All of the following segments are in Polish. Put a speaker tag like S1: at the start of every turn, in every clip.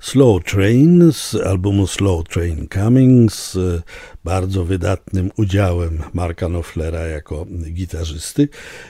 S1: Slow Train z albumu Slow Train Coming z bardzo wydatnym udziałem Marka Knopflera jako gitarzysty.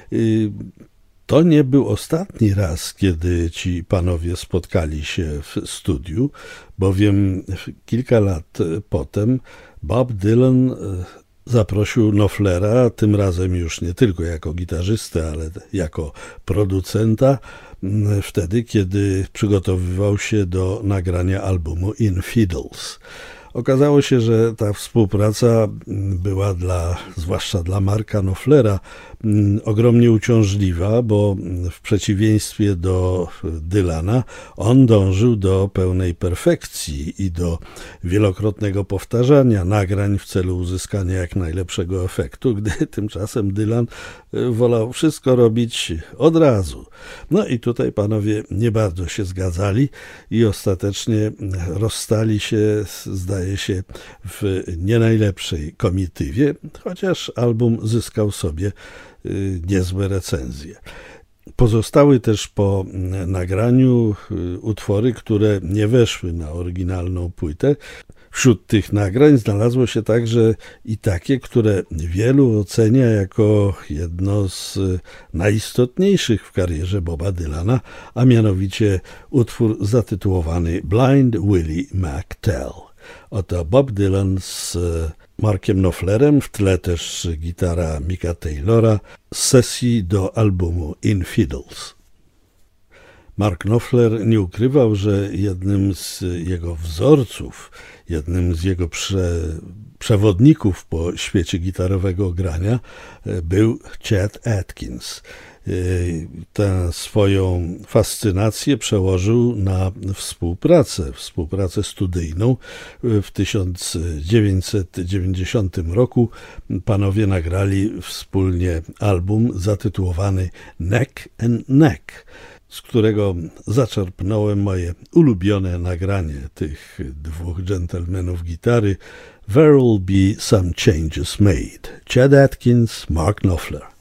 S1: To nie był ostatni raz, kiedy ci panowie spotkali się w studiu, bowiem kilka lat potem Bob Dylan zaprosił Knopflera, tym razem już nie tylko jako gitarzystę, ale jako producenta, wtedy, kiedy przygotowywał się do nagrania albumu Infidels. Okazało się, że ta współpraca była zwłaszcza dla Marka Knopflera, ogromnie uciążliwa, bo w przeciwieństwie do Dylana on dążył do pełnej perfekcji i do wielokrotnego powtarzania nagrań w celu uzyskania jak najlepszego efektu, gdy tymczasem Dylan wolał wszystko robić od razu. No i tutaj panowie nie bardzo się zgadzali i ostatecznie rozstali się, zdaje się, w nie najlepszej komitywie, chociaż album zyskał sobie niezłe recenzje. Pozostały też po nagraniu utwory, które nie weszły na oryginalną płytę. Wśród tych nagrań znalazło się także i takie, które wielu ocenia jako jedno z najistotniejszych w karierze Boba Dylana, a mianowicie utwór zatytułowany Blind Willie McTell. Oto Bob Dylan z Markiem Knopflerem, w tle też gitara Micka Taylora z sesji do albumu Infidels. Mark Knopfler nie ukrywał, że jednym z jego wzorców, jednym z jego przewodników po świecie gitarowego grania był Chet Atkins. Tę swoją fascynację przełożył na współpracę studyjną. W 1990 roku panowie nagrali wspólnie album zatytułowany Neck and Neck, z którego zaczerpnąłem moje ulubione nagranie tych dwóch dżentelmenów gitary There'll Be Some Changes Made. Chet Atkins, Mark Knopfler.